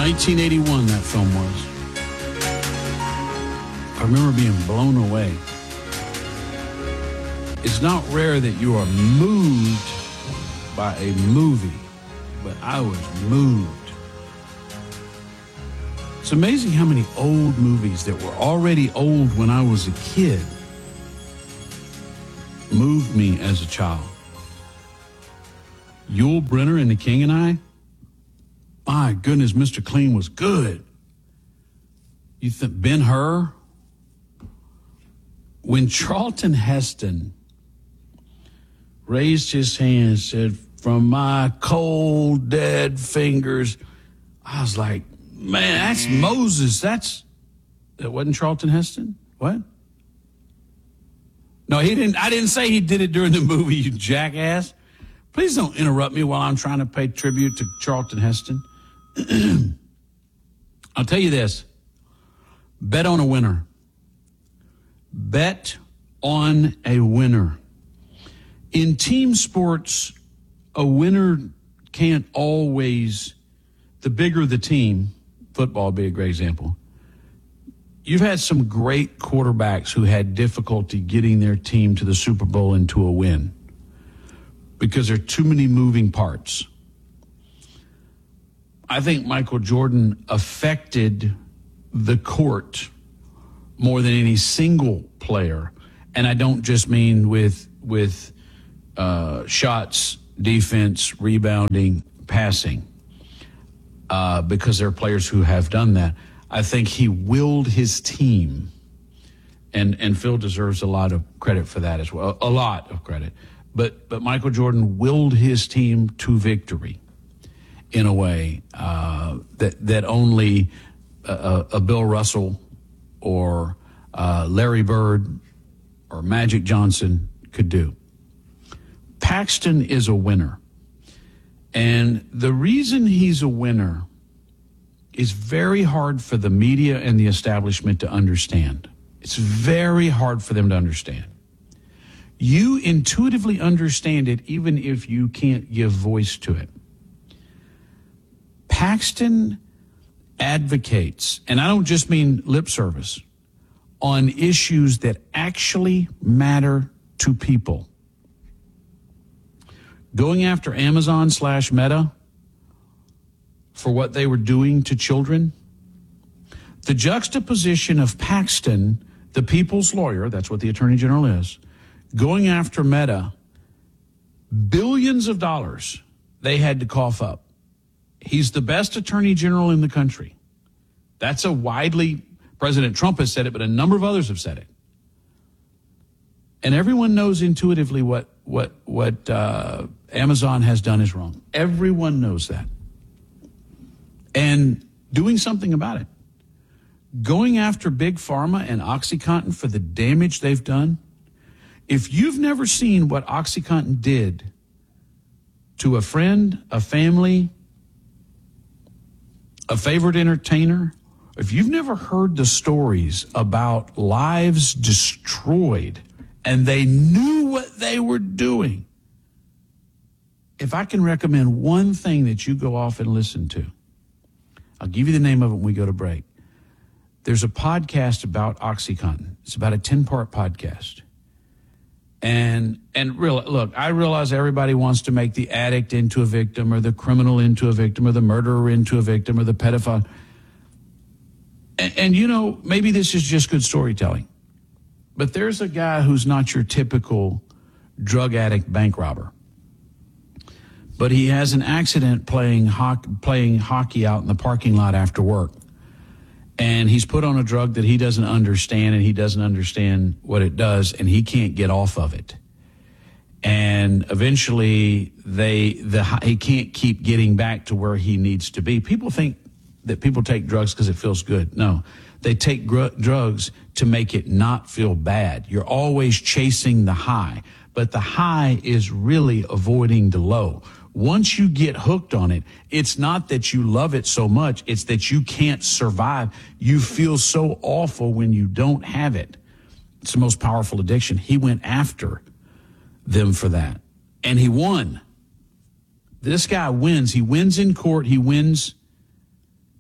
1981, that film was. I remember being blown away. It's not rare that you are moved by a movie, but I was moved. It's amazing how many old movies that were already old when I was a kid moved me as a child. Yul Brynner and The King and I, my goodness, Mr. Clean was good. You think Ben-Hur? When Charlton Heston raised his hand and said, "From my cold, dead fingers," I was like, man, that's Moses. That wasn't Charlton Heston? What? No, he didn't. I didn't say he did it during the movie, you jackass. Please don't interrupt me while I'm trying to pay tribute to Charlton Heston. I'll tell you this. Bet on a winner. Bet on a winner. In team sports, a winner can't always, the bigger the team, football would be a great example. You've had some great quarterbacks who had difficulty getting their team to the Super Bowl and to a win because there are too many moving parts. I think Michael Jordan affected the court more than any single player. And I don't just mean with shots, defense, rebounding, passing, because there are players who have done that. I think he willed his team, and Phil deserves a lot of credit for that as well, a lot of credit. But Michael Jordan willed his team to victory in a way that only a Bill Russell or Larry Bird or Magic Johnson could do. Paxton is a winner. And the reason he's a winner is very hard for the media and the establishment to understand. It's very hard for them to understand. You intuitively understand it even if you can't give voice to it. Paxton advocates, and I don't just mean lip service, on issues that actually matter to people. Going after Amazon/Meta for what they were doing to children. The juxtaposition of Paxton, the people's lawyer, that's what the Attorney General is, going after Meta, billions of dollars they had to cough up. He's the best Attorney General in the country. That's a widely, President Trump has said it, but a number of others have said it. And everyone knows intuitively what Amazon has done is wrong. Everyone knows that. And doing something about it. Going after Big Pharma and OxyContin for the damage they've done. If you've never seen what OxyContin did to a friend, a family, a favorite entertainer, if you've never heard the stories about lives destroyed and they knew what they were doing, if I can recommend one thing that you go off and listen to, I'll give you the name of it when we go to break. There's a podcast about OxyContin. It's about a 10-part podcast. And look, I realize everybody wants to make the addict into a victim or the criminal into a victim or the murderer into a victim or the pedophile. And you know, maybe this is just good storytelling. But there's a guy who's not your typical drug addict bank robber. But he has an accident playing hockey out in the parking lot after work. And he's put on a drug that he doesn't understand, and he doesn't understand what it does, and he can't get off of it. And eventually he can't keep getting back to where he needs to be. People think that people take drugs because it feels good. No, they take drugs to make it not feel bad. You're always chasing the high, but the high is really avoiding the low. Once you get hooked on it, it's not that you love it so much, it's that you can't survive. You feel so awful when you don't have it. It's the most powerful addiction. He went after them for that, and he won. This guy wins. He wins in court. He wins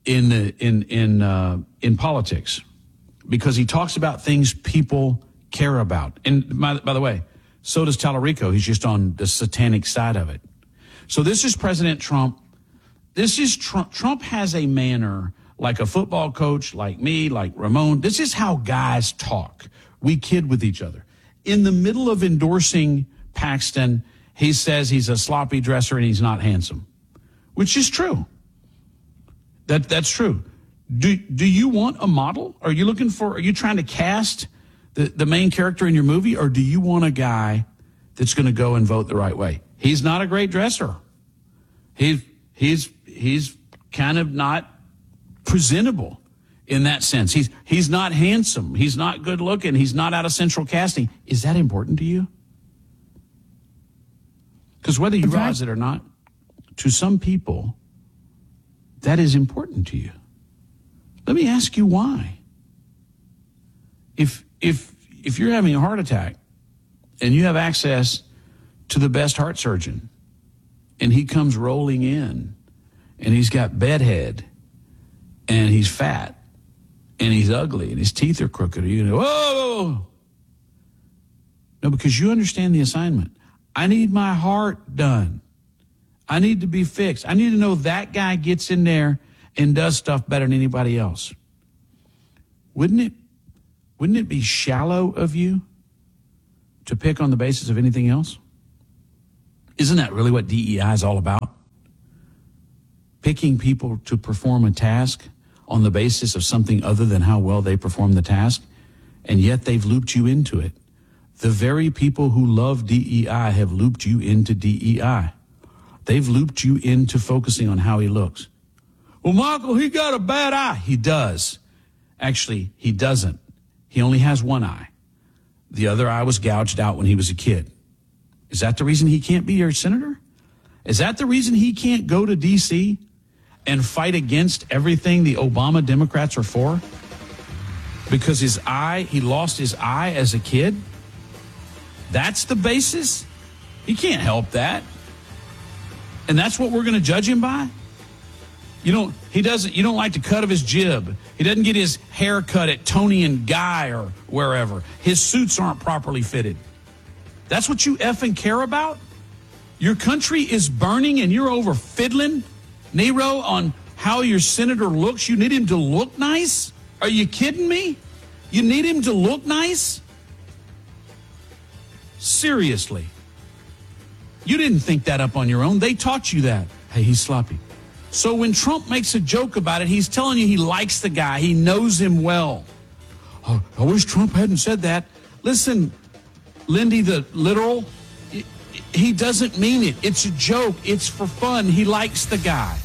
in politics, because he talks about things people care about. And by the way, so does Tallarico. He's just on the satanic side of it. So this is President Trump. This is Trump. Trump has a manner like a football coach, like me, like Ramon. This is how guys talk. We kid with each other. In the middle of endorsing Paxton, he says he's a sloppy dresser and he's not handsome, which is true. That's true. Do you want a model? Are you trying to cast the main character in your movie, or do you want a guy that's going to go and vote the right way? He's not a great dresser. He's kind of not presentable in that sense. He's not handsome. He's not good looking. He's not out of central casting. Is that important to you? Because whether you realize it or not, to some people, that is important to you. Let me ask you why. If you're having a heart attack and you have access to the best heart surgeon, and he comes rolling in and he's got bedhead and he's fat and he's ugly and his teeth are crooked, you go, whoa! No, because you understand the assignment. I need my heart done. I need to be fixed. I need to know that guy gets in there and does stuff better than anybody else. Wouldn't it be shallow of you to pick on the basis of anything else? Isn't that really what DEI is all about? Picking people to perform a task on the basis of something other than how well they perform the task, and yet they've looped you into it. The very people who love DEI have looped you into DEI. They've looped you into focusing on how he looks. Well, Michael, he got a bad eye. He does. Actually, he doesn't. He only has one eye. The other eye was gouged out when he was a kid. Is that the reason he can't be your senator? Is that the reason he can't go to D.C. and fight against everything the Obama Democrats are for? Because he lost his eye as a kid? That's the basis? He can't help that. And that's what we're going to judge him by? You don't like the cut of his jib. He doesn't get his hair cut at Tony and Guy or wherever. His suits aren't properly fitted. That's what you effing care about? Your country is burning and you're over fiddling, Nero, on how your senator looks. You need him to look nice? Are you kidding me? You need him to look nice? Seriously. You didn't think that up on your own. They taught you that. Hey, he's sloppy. So when Trump makes a joke about it, he's telling you he likes the guy. He knows him well. Oh, I wish Trump hadn't said that. Listen, Lindy, the literal, he doesn't mean it. It's a joke. It's for fun. He likes the guy.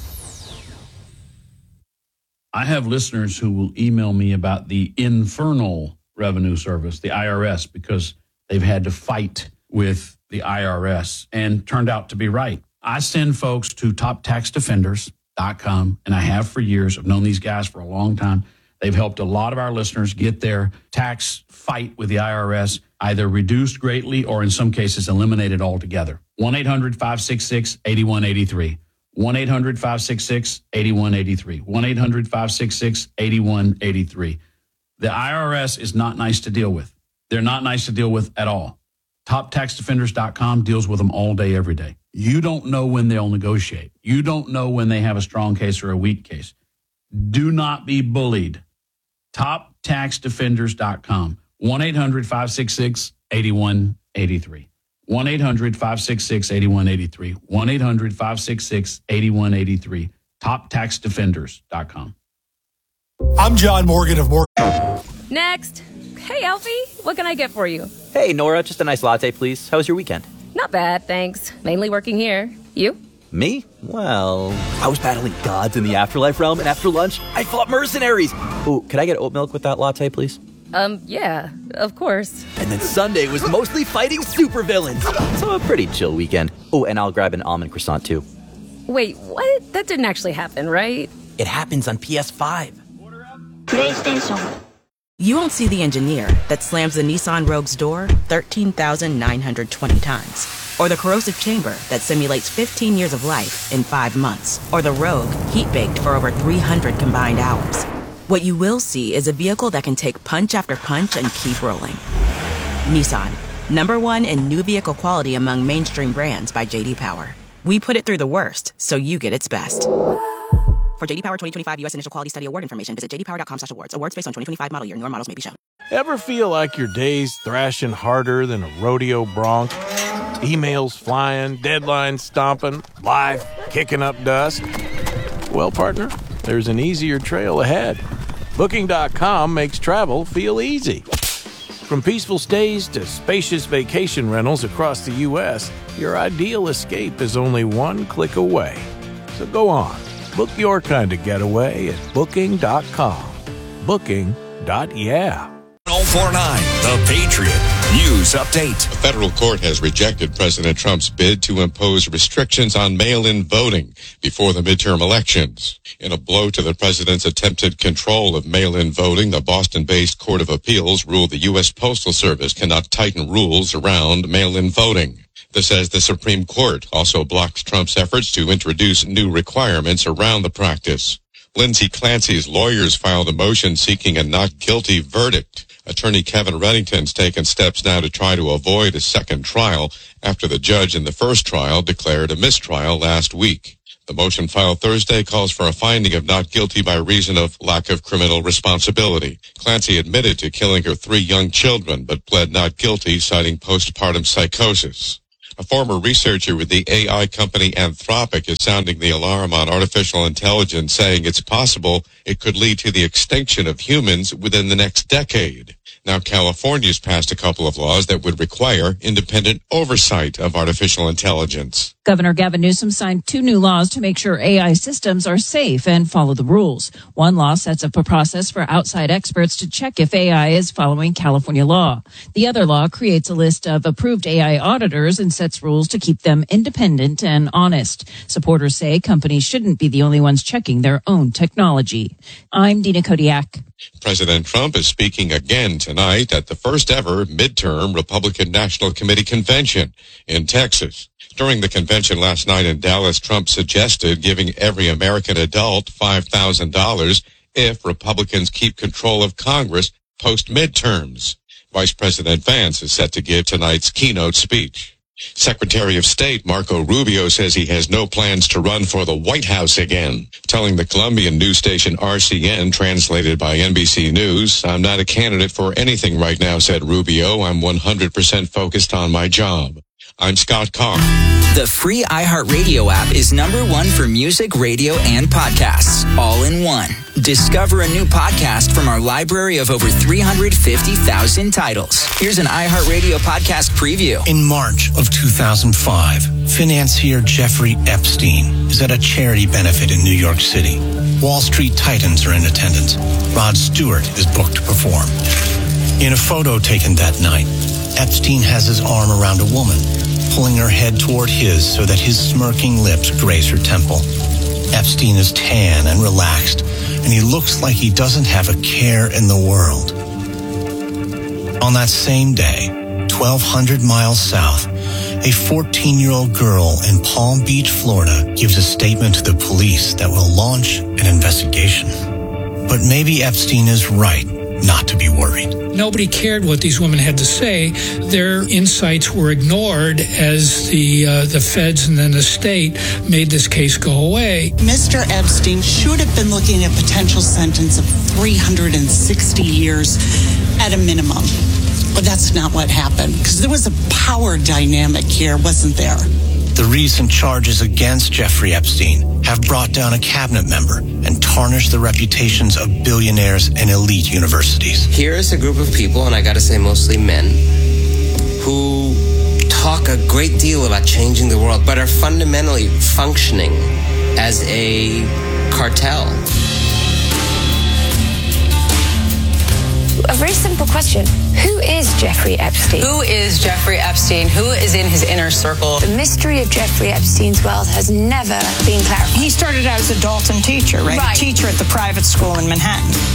I have listeners who will email me about the Infernal Revenue Service, the IRS, because they've had to fight with the IRS and turned out to be right. I send folks to toptaxdefenders.com, and I have for years. I've known these guys for a long time. They've helped a lot of our listeners get their tax fight with the IRS either reduced greatly or in some cases eliminated altogether. 1-800-566-8183. 1-800-566-8183. 1-800-566-8183. The IRS is not nice to deal with. They're not nice to deal with at all. TopTaxDefenders.com deals with them all day, every day. You don't know when they'll negotiate. You don't know when they have a strong case or a weak case. Do not be bullied. TopTaxDefenders.com. 1-800-566-8183. 1-800-566-8183. 1-800-566-8183. TopTaxDefenders.com. I'm John Morgan of Morgan. Next. Hey, Alfie. What can I get for you? Hey, Nora. Just a nice latte, please. How was your weekend? Not bad, thanks. Mainly working here. You? Me? Well, I was battling gods in the afterlife realm, and after lunch, I fought mercenaries. Ooh, could I get oat milk with that latte, please? Yeah, of course. And then Sunday was mostly fighting supervillains. So a pretty chill weekend. Oh, and I'll grab an almond croissant, too. Wait, what? That didn't actually happen, right? It happens on PS5. PlayStation. You won't see the engineer that slams the Nissan Rogue's door 13,920 times. or the corrosive chamber that simulates 15 years of life in 5 months, or the Rogue, heat-baked for over 300 combined hours. What you will see is a vehicle that can take punch after punch and keep rolling. Nissan, #1 in new vehicle quality among mainstream brands by J.D. Power. We put it through the worst, so you get its best. For J.D. Power 2025 U.S. Initial Quality Study Award information, visit jdpower.com/awards. Awards based on 2025 model year. Newer models may be shown. Ever feel like your day's thrashing harder than a rodeo bronc? Emails flying, deadlines stomping, life kicking up dust? Well, partner, there's an easier trail ahead. Booking.com makes travel feel easy. From peaceful stays to spacious vacation rentals across the U.S., your ideal escape is only one click away. So go on. Book your kind of getaway at Booking.com. Booking.yeah. 1049, The Patriot. News update. A federal court has rejected President Trump's bid to impose restrictions on mail-in voting before the midterm elections. In a blow to the president's attempted control of mail-in voting, the Boston-based Court of Appeals ruled the U.S. Postal Service cannot tighten rules around mail-in voting. This as the Supreme Court also blocks Trump's efforts to introduce new requirements around the practice. Lindsey Clancy's lawyers filed a motion seeking a not guilty verdict. Attorney Kevin Reddington's taken steps now to try to avoid a second trial after the judge in the first trial declared a mistrial last week. The motion filed Thursday calls for a finding of not guilty by reason of lack of criminal responsibility. Clancy admitted to killing her 3 young children, but pled not guilty, citing postpartum psychosis. A former researcher with the AI company Anthropic is sounding the alarm on artificial intelligence, saying it's possible it could lead to the extinction of humans within the next decade. Now, California's passed a couple of laws that would require independent oversight of artificial intelligence. Governor Gavin Newsom signed 2 new laws to make sure AI systems are safe and follow the rules. One law sets up a process for outside experts to check if AI is following California law. The other law creates a list of approved AI auditors and sets rules to keep them independent and honest. Supporters say companies shouldn't be the only ones checking their own technology. I'm Dina Kodiak. President Trump is speaking again tonight at the first ever midterm Republican National Committee convention in Texas. During the convention last night in Dallas, Trump suggested giving every American adult $5,000 if Republicans keep control of Congress post-midterms. Vice President Vance is set to give tonight's keynote speech. Secretary of State Marco Rubio says he has no plans to run for the White House again, telling the Colombian news station RCN, translated by NBC News, "I'm not a candidate for anything right now," said Rubio. "I'm 100% focused on my job." I'm Scott Carr. The free iHeartRadio app is #1 for music, radio, and podcasts, all in one. Discover a new podcast from our library of over 350,000 titles. Here's an iHeartRadio podcast preview. In March of 2005, financier Jeffrey Epstein is at a charity benefit in New York City. Wall Street titans are in attendance. Rod Stewart is booked to perform. In a photo taken that night, Epstein has his arm around a woman, pulling her head toward his so that his smirking lips graze her temple. Epstein is tan and relaxed, and he looks like he doesn't have a care in the world. On that same day, 1,200 miles south, a 14-year-old girl in Palm Beach, Florida, gives a statement to the police that will launch an investigation. But maybe Epstein is right not to be worried. Nobody cared what these women had to say. Their insights were ignored as the feds and then the state made this case go away. Mr. Epstein should have been looking at a potential sentence of 360 years at a minimum. But that's not what happened, because there was a power dynamic here, wasn't there? The recent charges against Jeffrey Epstein have brought down a cabinet member and tarnished the reputations of billionaires and elite universities. Here is a group of people, and I gotta say mostly men, who talk a great deal about changing the world, but are fundamentally functioning as a cartel. A very simple question. Who is Jeffrey Epstein? Who is Jeffrey Epstein? Who is in his inner circle? The mystery of Jeffrey Epstein's wealth has never been clarified. He started out as a Dalton teacher, right? A teacher at the private school in Manhattan.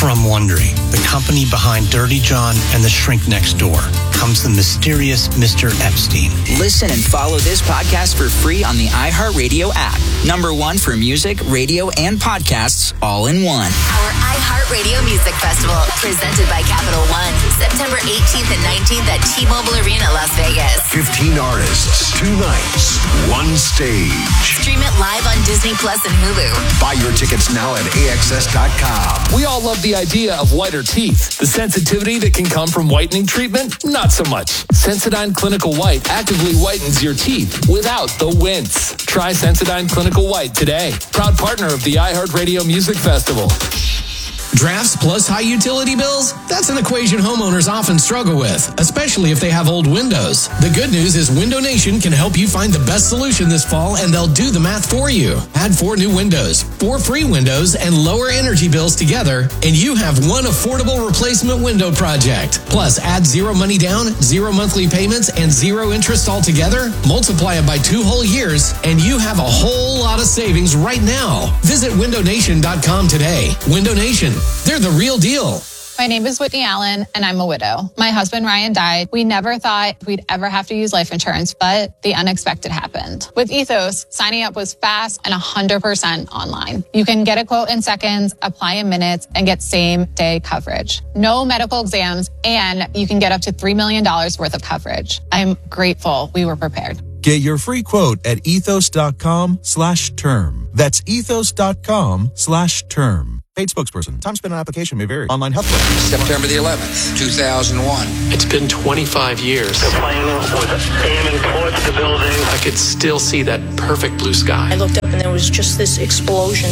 From Wondery, the company behind Dirty John and The Shrink Next Door, comes the mysterious Mr. Epstein. Listen and follow this podcast for free on the iHeartRadio app. #1 for music, radio, and podcasts all in one. Our iHeartRadio Music Festival, presented by Capital One, September 18th and 19th at T-Mobile Arena, Las Vegas. 15 artists, 2 nights, 1 stage. Stream it live on Disney Plus and Hulu. Buy your tickets now at AXS.com. We all love the idea of whiter teeth. The sensitivity that can come from whitening treatment, not so much. Sensodyne Clinical White actively whitens your teeth without the wince. Try Sensodyne Clinical White today. Proud partner of the iHeartRadio Music Festival. Drafts plus high utility bills? That's an equation homeowners often struggle with, especially if they have old windows. The good news is Window Nation can help you find the best solution this fall, and they'll do the math for you. Add 4 new windows, 4 free windows, and lower energy bills together, and you have one affordable replacement window project. Plus, add 0 money down, 0 monthly payments, and 0 interest altogether. Multiply it by 2 whole years, and you have a whole lot of savings right now. Visit windownation.com today. Window Nation. They're the real deal. My name is Whitney Allen, and I'm a widow. My husband, Ryan, died. We never thought we'd ever have to use life insurance, but the unexpected happened. With Ethos, signing up was fast and 100% online. You can get a quote in seconds, apply in minutes, and get same-day coverage. No medical exams, and you can get up to $3 million worth of coverage. I'm grateful we were prepared. Get your free quote at ethos.com/term. That's ethos.com/term. Paid spokesperson. Time spent on application may vary. Online health plan. September the 11th, 2001. It's been 25 years. The plane was aiming towards the building. I could still see that perfect blue sky. I looked up and there was just this explosion.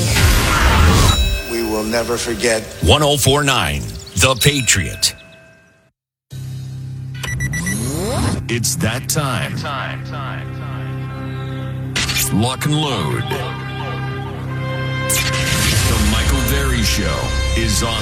We will never forget. 104.9, The Patriot. It's that time. Lock and load. The Michael Berry Show is on.